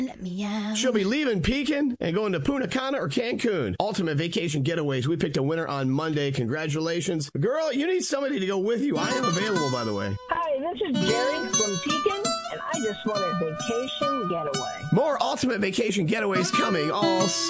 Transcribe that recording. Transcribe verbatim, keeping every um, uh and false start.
Let me out. She'll be leaving Pekin and going to Punta Cana or Cancun. Ultimate Vacation Getaways. We picked a winner on Monday. Congratulations. Girl, you need somebody to go with you. I am available, by the way. Hi, this is Jerry from Pekin, and I just want a vacation getaway. More Ultimate Vacation Getaways coming all